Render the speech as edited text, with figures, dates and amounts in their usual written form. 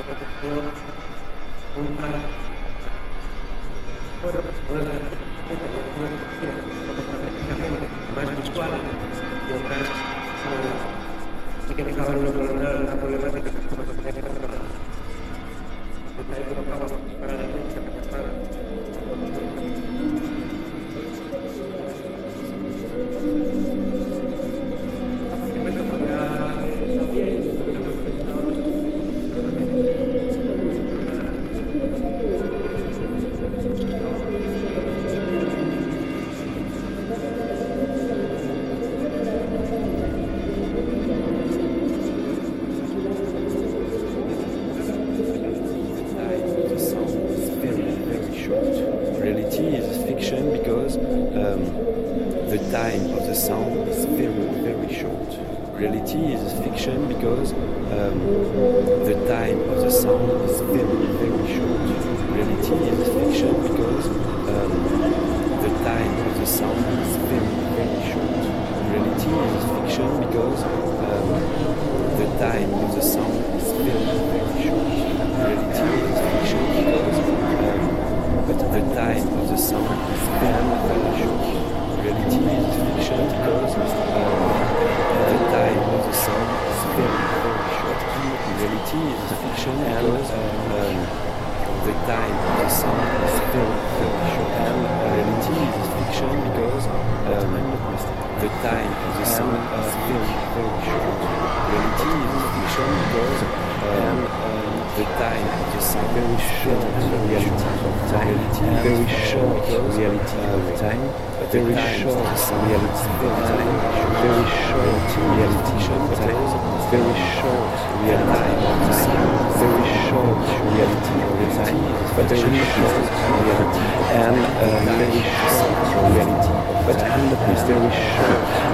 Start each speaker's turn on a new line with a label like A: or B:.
A: más visual, y otras sí que fijaban una problemática que para la derecha,
B: reality is fiction because the time of the sound is very, very short. Reality is fiction because the time of the sound is very, very short. Reality is fiction because the time of the sound is very, very short. Reality is fiction because the time of the sound is very, very short. Reality is fiction because but the time of the sound is very, very short. Reality is fiction because the time of the sound is very, very short. Reality is fiction because the time of the sound is very, very short. Reality is fiction because the time of the sound is very, very short. Reality is fiction because the time of the sound very short. Reality of time very short. Reality of time very short. Reality of time very short. Reality of time very short. Reality of time very short. Reality of time very short. Reality and very short. Reality but very short.